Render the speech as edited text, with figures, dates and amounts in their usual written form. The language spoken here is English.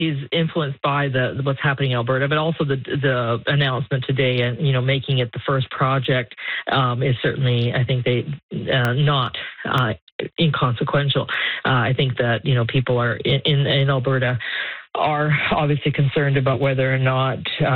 is influenced by what's happening in Alberta, but also the announcement today, and making it the first project is certainly, I think, not inconsequential. I think that people are in Alberta are obviously concerned about whether or not